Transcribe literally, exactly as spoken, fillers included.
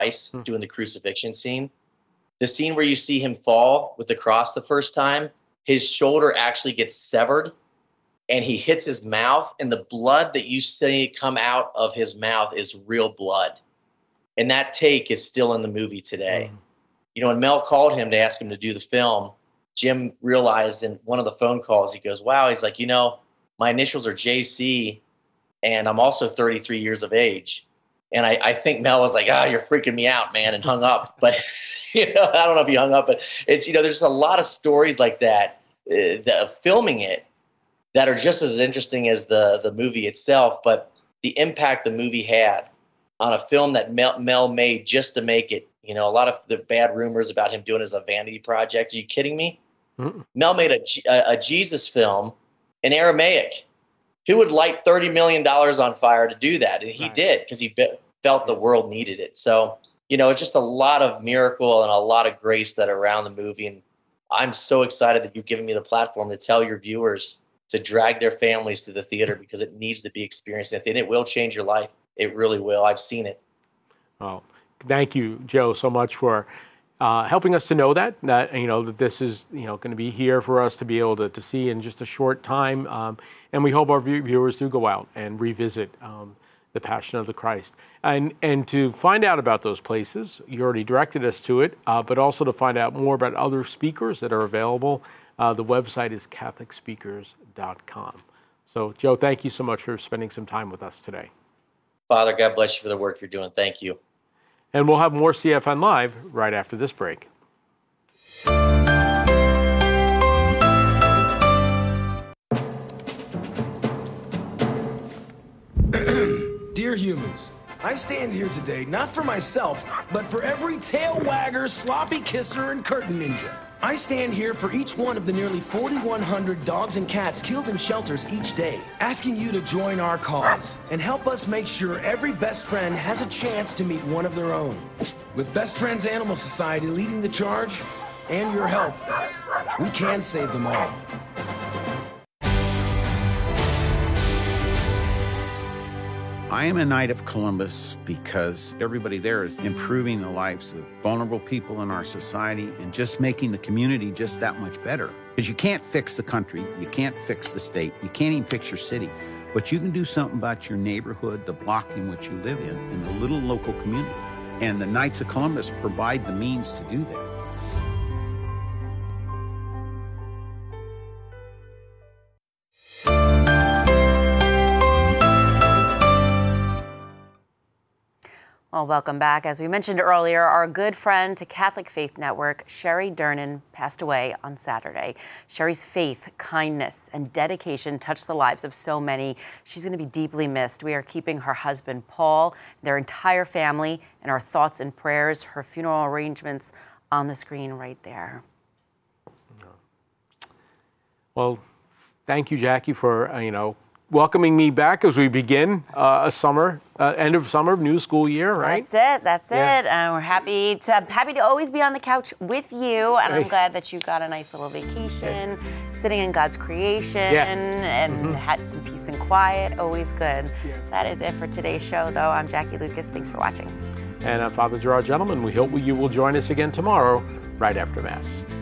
Christ doing the crucifixion scene. The scene where you see him fall with the cross the first time, his shoulder actually gets severed and he hits his mouth, and the blood that you see come out of his mouth is real blood. And that take is still in the movie today. Mm. You know, when Mel called him to ask him to do the film, Jim realized in one of the phone calls, he goes, wow, he's like, you know, my initials are J C and I'm also thirty-three years of age. And I, I think Mel was like, ah, oh, you're freaking me out, man, and hung up. But, you know, I don't know if he hung up, but it's, you know, there's a lot of stories like that, uh, that filming it that are just as interesting as the, the movie itself. But the impact the movie had on a film that Mel, Mel made just to make it, you know, a lot of the bad rumors about him doing it as a vanity project. Are you kidding me? Mm-mm. Mel made a, a, a Jesus film in Aramaic. Who would light thirty million dollars on fire to do that? And he right. did, because he be- felt the world needed it. So, you know, it's just a lot of miracle and a lot of grace that are around the movie. And I'm so excited that you've given me the platform to tell your viewers to drag their families to the theater, because it needs to be experienced. And it will change your life. It really will. I've seen it. Well, thank you, Joe, so much for uh, helping us to know that, that, you know, that this is, you know, going to be here for us to be able to, to see in just a short time. Um, and we hope our view- viewers do go out and revisit um, the Passion of the Christ. And, and to find out about those places, you already directed us to it, uh, but also to find out more about other speakers that are available, uh, the website is catholic speakers dot com. So, Joe, thank you so much for spending some time with us today. Father, God bless you for the work you're doing. Thank you. And we'll have more C F N Live right after this break. Dear humans, I stand here today not for myself, but for every tail wagger, sloppy kisser, and curtain ninja. I stand here for each one of the nearly forty-one hundred dogs and cats killed in shelters each day, asking you to join our cause and help us make sure every best friend has a chance to meet one of their own. With Best Friends Animal Society leading the charge, and your help, we can save them all. I am a Knight of Columbus because everybody there is improving the lives of vulnerable people in our society and just making the community just that much better. Because you can't fix the country, you can't fix the state, you can't even fix your city, but you can do something about your neighborhood, the block in which you live in, and the little local community. And the Knights of Columbus provide the means to do that. Well, welcome back. As we mentioned earlier, our good friend to Catholic Faith Network, Sherry Durnan, passed away on Saturday. Sherry's faith, kindness, and dedication touched the lives of so many. She's going to be deeply missed. We are keeping her husband, Paul, their entire family, in our thoughts and prayers. Her funeral arrangements on the screen right there. Well, thank you, Jackie, for, uh, you know, welcoming me back as we begin uh, a summer, uh, end of summer, new school year, right? That's it. That's yeah. it. And we're happy to happy to always be on the couch with you. And I'm glad that you got a nice little vacation, yeah. sitting in God's creation, yeah. and mm-hmm. had some peace and quiet. Always good. Yeah. That is it for today's show, though. I'm Jackie Lucas. Thanks for watching. And I'm Father Gerard Gentleman. We hope you will join us again tomorrow, right after Mass.